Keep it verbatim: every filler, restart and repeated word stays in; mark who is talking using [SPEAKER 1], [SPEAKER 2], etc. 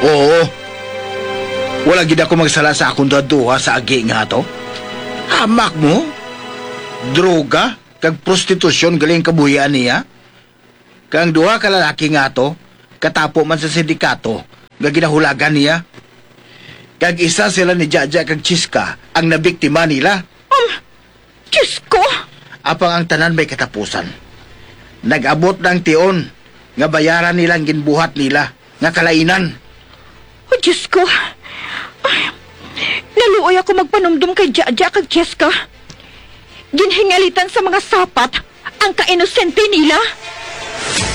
[SPEAKER 1] Oo. Wala gid ako magsala sa akong daduha sa agi nga to. Hamak mo? Droga? Kag prostitusyon galing kabuhian niya? Kang duha ka lalaki nga to, katapo man sa sindikato, nga ginahulagan niya. Kag isa sila ni Jaja kag Chiska ang nabiktima nila.
[SPEAKER 2] Um, Diyos ko!
[SPEAKER 1] Apang ang tanan may katapusan. Nag-abot ng tion nga bayaran nilang ginbuhat nila nga kalainan.
[SPEAKER 2] Oh, Diyos ko! Ay, naluoy ako magpanumdum kay Jaja kag Cheska. Ginhingalitan sa mga sapat ang kainosente nila.